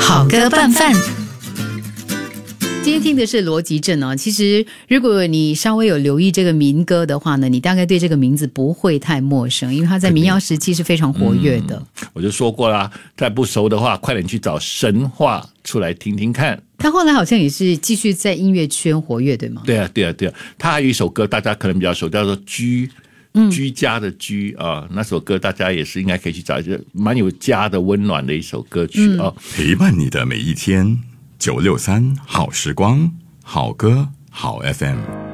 好歌拌饭。今天听的是罗吉镇其实如果你稍微有留意这个民歌的话呢，你大概对这个名字不会太陌生，因为他在民谣时期是非常活跃的。 我就说过啦，再不熟的话快点去找神话出来听听看。 他后来好像也是继续在音乐圈活跃，对吗？ 对啊。他还有一首歌大家可能比较熟，叫做居家的居啊，那首歌大家也是应该可以去找一下，蛮有家的温暖的一首歌曲啊。 陪伴你的每一天，963好时光，好歌好 FM。